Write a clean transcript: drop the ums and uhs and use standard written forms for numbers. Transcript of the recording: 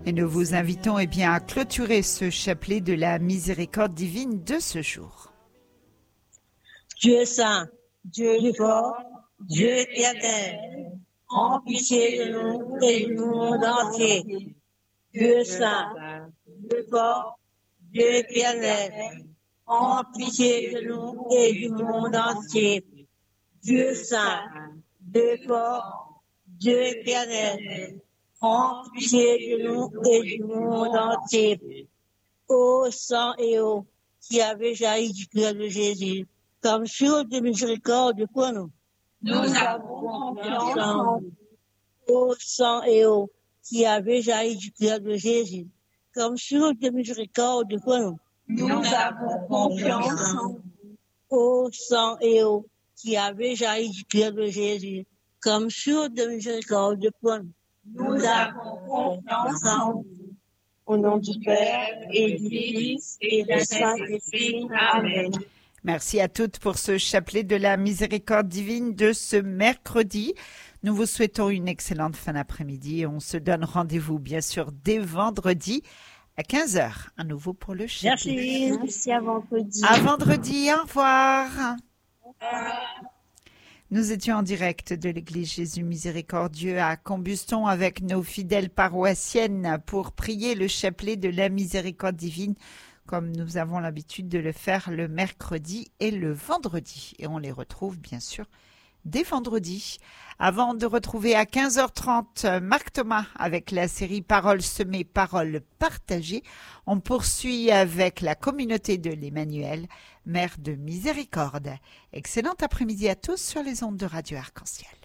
Et nous vous invitons à clôturer ce chapelet de la miséricorde divine de ce jour. Dieu saint, Dieu fort, Dieu éternel, en pitié de nous et du monde entier. Dieu saint, Dieu fort, Dieu éternel, en pitié de nous et du monde entier. Dieu saint, Dieu fort, Dieu éternel, en pitié de nous et du monde entier. Ô sang et eau qui avait jailli du cœur de Jésus, comme source de miséricorde pour nous. Nous avons confiance en vous. Ô sang et eau qui avait jailli du cœur de Jésus, comme source de miséricorde pour nous. Nous avons confiance en vous. Ô sang et eau qui avait jailli du cœur de Jésus, comme source de miséricorde pour nous. Nous avons confiance en vous. Au nom du Père et du Fils et du Saint-Esprit. Amen. Merci à toutes pour ce chapelet de la miséricorde divine de ce mercredi. Nous vous souhaitons une excellente fin d'après-midi. On se donne rendez-vous, bien sûr, dès vendredi à 15h, à nouveau pour le chapelet. Merci à vendredi. À vendredi, au revoir. Nous étions en direct de l'église Jésus Miséricordieux à Combuston avec nos fidèles paroissiennes pour prier le chapelet de la miséricorde divine comme nous avons l'habitude de le faire le mercredi et le vendredi. Et on les retrouve bien sûr dès vendredi. Avant de retrouver à 15h30 Marc Thomas avec la série Paroles semées, paroles partagées, on poursuit avec la communauté de l'Emmanuel, Mère de Miséricorde. Excellent après-midi à tous sur les ondes de Radio Arc-en-Ciel.